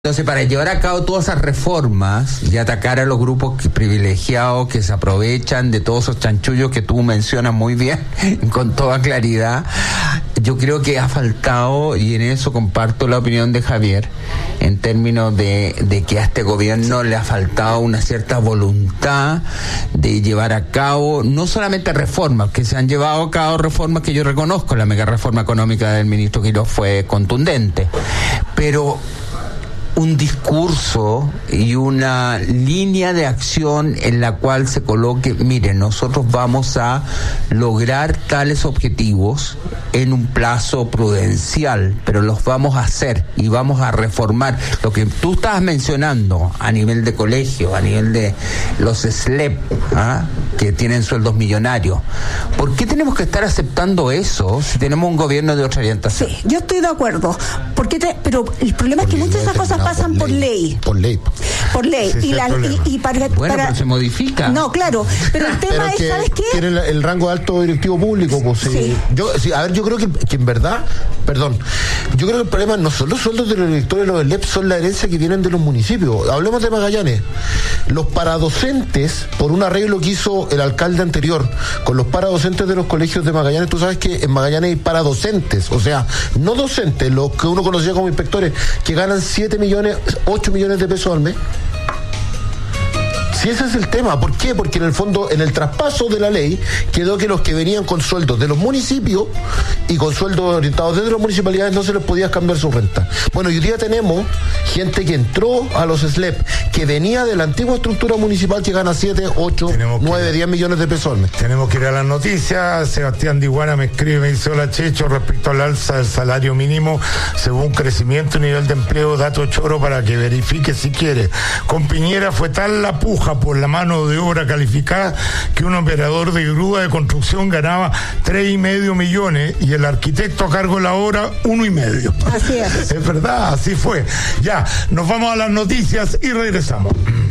Entonces, para llevar a cabo todas esas reformas y atacar a los grupos privilegiados que se aprovechan de todos esos chanchullos que tú mencionas muy bien, con toda claridad, yo creo que ha faltado, y en eso comparto la opinión de Javier, en términos de que a este gobierno le ha faltado una cierta voluntad de llevar a cabo, no solamente reformas, que se han llevado a cabo reformas que yo reconozco, la mega reforma económica del ministro Quirós fue contundente, pero un discurso y una línea de acción en la cual se coloque, miren, nosotros vamos a lograr tales objetivos en un plazo prudencial, pero los vamos a hacer y vamos a reformar lo que tú estabas mencionando a nivel de colegio, a nivel de los SLEP, que tienen sueldos millonarios. ¿Por qué tenemos que estar aceptando eso si tenemos un gobierno de otra orientación? Sí, yo estoy de acuerdo, pero el problema es que muchas de esas cosas pasan por ley. Por ley. Sí, pero se modifica. No, claro, pero el tema es, ¿sabes qué? Tiene el rango de alto directivo público, pues sí. Yo creo que en verdad, yo creo que el problema no son los sueldos de los directores de los LEP, son la herencia que vienen de los municipios. Hablemos de Magallanes. Los paradocentes, por un arreglo que hizo el alcalde anterior con los paradocentes de los colegios de Magallanes, tú sabes que en Magallanes hay paradocentes, o sea, no docentes, los que uno conocía como inspectores, que ganan 7 millones, 8 millones de pesos al mes. Si ese es el tema, ¿por qué? Porque en el fondo, en el traspaso de la ley, quedó que los que venían con sueldos de los municipios y con sueldos orientados desde las municipalidades no se les podía cambiar su renta. Bueno, y hoy día tenemos gente que entró a los SLEP, que venía de la antigua estructura municipal, que gana 7, 8, 9, 10 millones de pesos al mes. Tenemos que ir a las noticias. Sebastián Diguana me escribe, me dice: hola Checho, respecto al alza del salario mínimo, según crecimiento y nivel de empleo, dato choro para que verifique si quiere. Con Piñera fue tal la puja por la mano de obra calificada que un operador de grúa de construcción ganaba 3,5 millones y el arquitecto a cargo de la obra 1,5. Así es. Es verdad, así fue. Ya, nos vamos a las noticias y regresamos.